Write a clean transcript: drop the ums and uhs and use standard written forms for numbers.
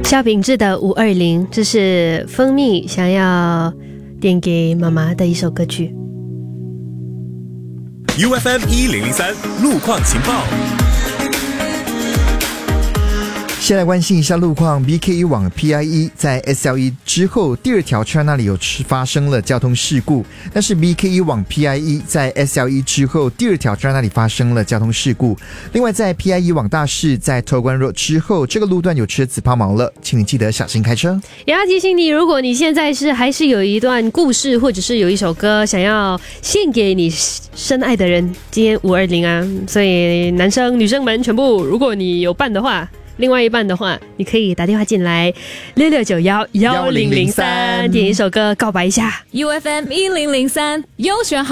萧秉治的520，这是蜂蜜想要点给妈妈的一首歌曲。 UFM 1003路况情报。 先来关心一下路况 ，BKE 往 PIE 在 SLE 之后第二条圈那里有发生了交通事故，但是 BKE 往 PIE 在 SLE 之后第二条圈那里发生了交通事故。另外在 PIE 往大市在托关 Road 之后，这个路段有车子抛锚了，请你记得小心开车。 也要提醒你，如果你现在还是有一段故事，或者是有一首歌想要献给你深爱的人，今天520啊，所以男生女生们全部，如果你有伴的话。另外一半的话，你可以打电话进来66911003，点一首歌告白一下。 UFM 1003优选好。